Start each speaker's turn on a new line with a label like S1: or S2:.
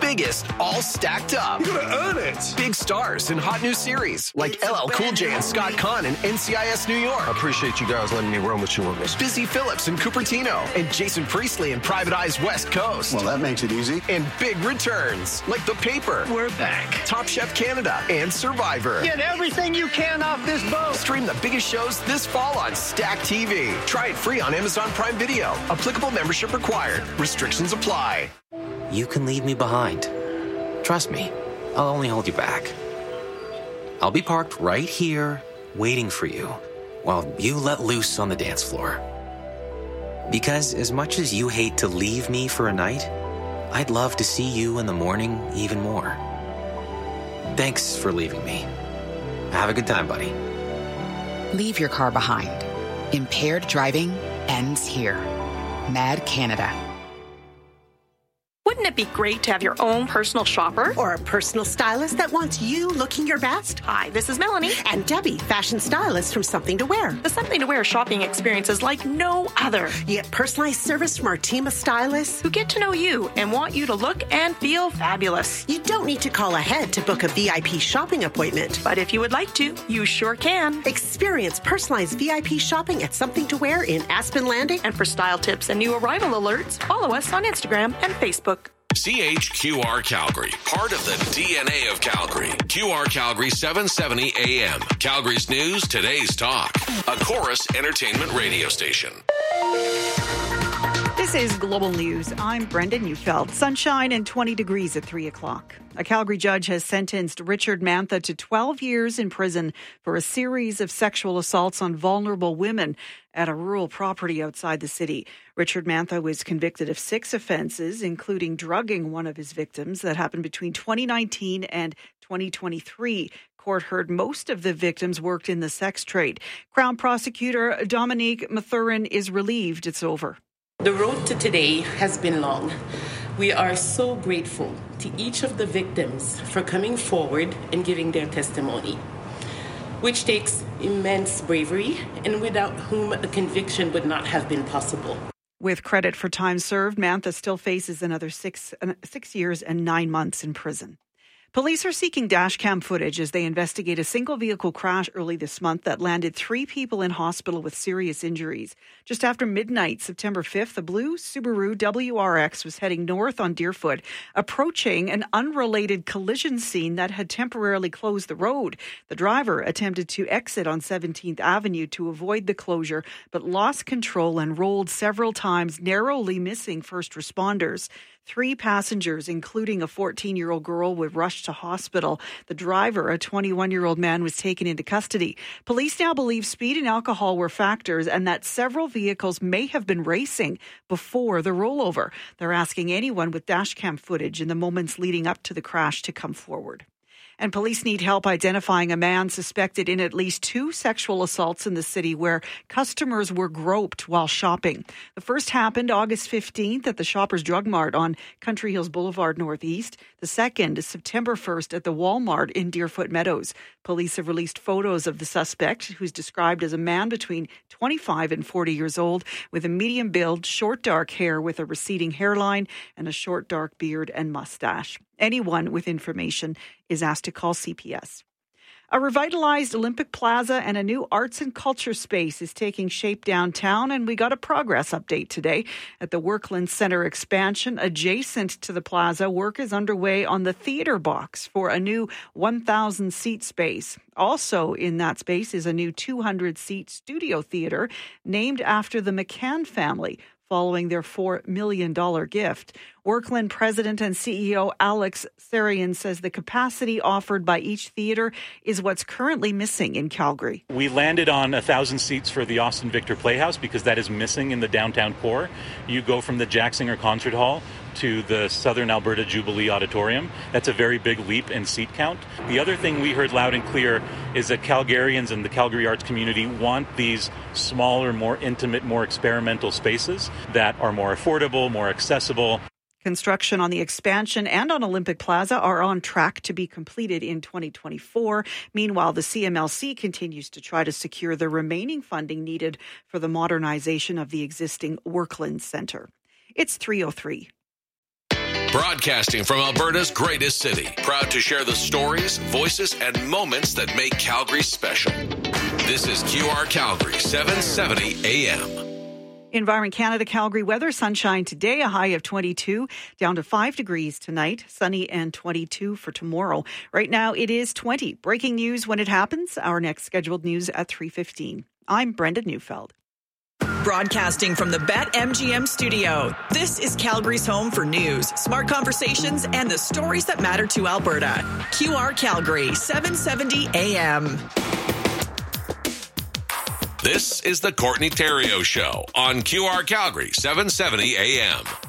S1: biggest all stacked up.
S2: You gotta earn it.
S1: Big stars in hot new series like LL Cool J and Scott Conn in NCIS New York.
S2: I appreciate you guys letting me run with you on this.
S1: Busy Phillips in Cupertino and Jason Priestley in Private Eye's West Coast.
S2: Well, that makes it easy.
S1: And big returns like The Paper.
S3: We're back.
S1: Top Chef Canada and Survivor.
S3: Get everything you can off this boat.
S1: Stream the biggest shows this fall on Stack TV. Try it free on Amazon Prime Video. Applicable membership required. Restrictions apply.
S4: You can leave me behind. Trust me, I'll only hold you back. I'll be parked right here, waiting for you, while you let loose on the dance floor. Because as much as you hate to leave me for a night, I'd love to see you in the morning even more. Thanks for leaving me. Have a good time, buddy.
S5: Leave your car behind. Impaired driving ends here. MAD Canada.
S6: Wouldn't it be great to have your own personal shopper?
S7: Or a personal stylist that wants you looking your best?
S6: Hi, this is Melanie.
S7: And Debbie, fashion stylist from Something to Wear.
S6: The Something to Wear shopping experience is like no other.
S7: You get personalized service from our team of stylists
S6: who get to know you and want you to look and feel fabulous.
S7: You don't need to call ahead to book a VIP shopping appointment.
S6: But if you would like to, you sure can.
S7: Experience personalized VIP shopping at Something to Wear in Aspen Landing.
S6: And for style tips and new arrival alerts, follow us on Instagram and Facebook.
S8: CHQR Calgary, part of the DNA of Calgary. QR Calgary 770 AM. Calgary's news, today's talk. A Chorus Entertainment radio station.
S9: This is Global News. I'm Brenda Neufeld. Sunshine and 20 degrees at 3 o'clock. A Calgary judge has sentenced Richard Mantha to 12 years in prison for a series of sexual assaults on vulnerable women at a rural property outside the city. Richard Mantha was convicted of 6 offences, including drugging one of his victims. That happened between 2019 and 2023. Court heard most of the victims worked in the sex trade. Crown Prosecutor Dominique Mathurin is relieved it's over.
S10: The road to today has been long. We are so grateful to each of the victims for coming forward and giving their testimony, which takes immense bravery and without whom a conviction would not have been possible.
S9: With credit for time served, Mantha still faces another 6 years and 9 months in prison. Police are seeking dashcam footage as they investigate a single-vehicle crash early this month that landed 3 people in hospital with serious injuries. Just after midnight, September 5th, a blue Subaru WRX was heading north on Deerfoot, approaching an unrelated collision scene that had temporarily closed the road. The driver attempted to exit on 17th Avenue to avoid the closure, but lost control and rolled several times, narrowly missing first responders. 3 passengers, including a 14-year-old girl, were rushed to hospital. The driver, a 21-year-old man, was taken into custody. Police now believe speed and alcohol were factors and that several vehicles may have been racing before the rollover. They're asking anyone with dashcam footage in the moments leading up to the crash to come forward. And police need help identifying a man suspected in at least 2 sexual assaults in the city where customers were groped while shopping. The first happened August 15th at the Shoppers Drug Mart on Country Hills Boulevard Northeast. The second is September 1st at the Walmart in Deerfoot Meadows. Police have released photos of the suspect, who's described as a man between 25 and 40 years old with a medium build, short dark hair with a receding hairline and a short dark beard and mustache. Anyone with information is asked to call CPS. A revitalized Olympic Plaza and a new arts and culture space is taking shape downtown, and we got a progress update today. At the Workland Centre expansion adjacent to the plaza, work is underway on the theatre box for a new 1,000-seat space. Also in that space is a new 200-seat studio theatre named after the McCann family, following their $4 million gift. Workland President and CEO Alex Sarian says the capacity offered by each theatre is what's currently missing in Calgary.
S11: We landed on 1,000 seats for the Austin Victor Playhouse because that is missing in the downtown core. You go from the Jack Singer Concert Hall to the Southern Alberta Jubilee Auditorium. That's a very big leap in seat count. The other thing we heard loud and clear is that Calgarians and the Calgary arts community want these smaller, more intimate, more experimental spaces that are more affordable, more accessible.
S9: Construction on the expansion and on Olympic Plaza are on track to be completed in 2024. Meanwhile, the CMLC continues to try to secure the remaining funding needed for the modernization of the existing Workland Centre. It's 3:03.
S8: Broadcasting from Alberta's greatest city. Proud to share the stories, voices, and moments that make Calgary special. This is QR Calgary 770 AM.
S9: Environment Canada Calgary weather, sunshine today, a high of 22, down to 5 degrees tonight, sunny and 22 for tomorrow. Right now it is 20. Breaking news when it happens. Our next scheduled news at 3:15. I'm Brenda Neufeld.
S12: Broadcasting from the BetMGM studio, this is Calgary's home for news, smart conversations, and the stories that matter to Alberta. QR Calgary 770 AM.
S8: This is the Courtney Theriault Show on QR Calgary 770 AM.